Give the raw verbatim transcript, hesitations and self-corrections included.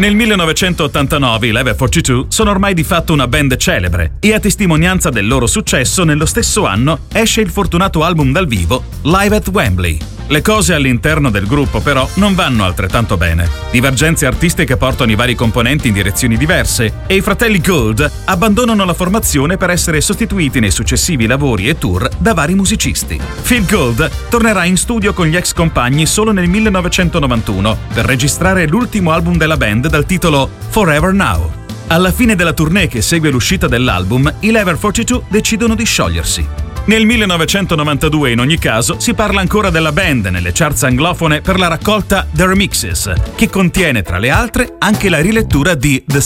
Nel millenovecentottantanove i Level quarantadue sono ormai di fatto una band celebre e a testimonianza del loro successo nello stesso anno esce il fortunato album dal vivo Live at Wembley. Le cose all'interno del gruppo però non vanno altrettanto bene. Divergenze artistiche portano i vari componenti in direzioni diverse e i fratelli Gould abbandonano la formazione per essere sostituiti nei successivi lavori e tour da vari musicisti. Phil Gould tornerà in studio con gli ex compagni solo nel millenovecentonovantuno per registrare l'ultimo album della band dal titolo Forever Now. Alla fine della tournée che segue l'uscita dell'album, i Level quarantadue decidono di sciogliersi. Nel millenovecentonovantadue, in ogni caso, si parla ancora della band nelle charts anglofone per la raccolta The Remixes, che contiene, tra le altre, anche la rilettura di The